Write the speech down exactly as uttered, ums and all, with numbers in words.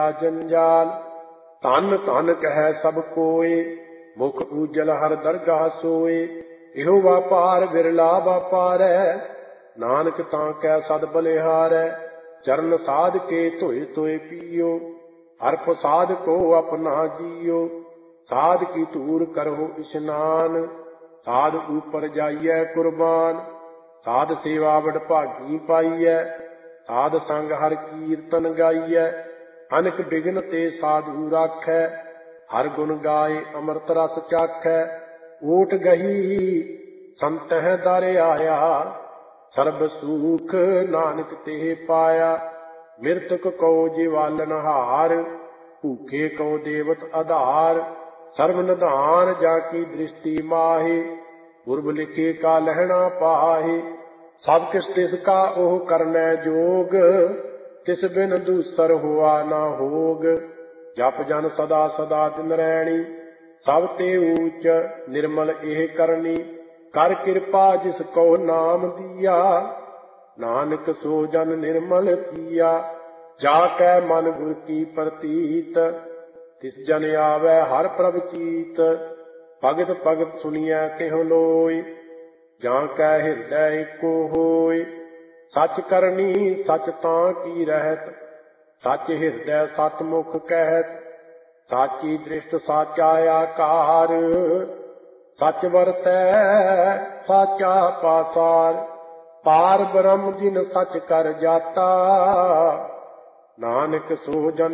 जंजाल। धन धन कह सब कोय, मुख उजल हर दरगाह सोए। इहो व्यापार बिरला व्यापारै, नानक तां कै सद बलिहारै। चरण साध के धोए धोए पियो, हर प्रसाद को अपना जियो। साध की धूर करहो इशनान, साध ऊपर जाइए कुर्बान। साध सेवा वडभागी पाइयै, साध संग हर कीर्तन गाइयै। अनक बिघन ते साधु राखै, हर गुण गाए अमृत रस चाखै। ऊट गही संतह दर आया, सर्ब सुख नानक ते पाया। मृतक को जीवालन हार, भूखे को देवत आधार। सर्व निधान जाकी दृष्टि माहे, पूर्व लिखे का लहना पाहे। सब किस तिसका ओह करनै जोग, तिस बिन दूसर हुआ ना होग। जप जन सदा सदा दिन रैणी, सब ते ऊच निर्मल एह करनी। कर कृपा जिस को नाम दिया, नानक सो जन निर्मल किया। जाकै मन गुर की प्रतीत, तिस जन आवे हर प्रभ चीत। भगत भगत सुनिया तिहुँ लोय, जाकै हृदय एको होय। सच करनी सच तां की रहत, सच हृदय सच मुख कहत। साची दृष्ट साचा आकार, सच वरतै साचा पासार। पार ब्रह्म जिन सच कर जाता, नानक सो जन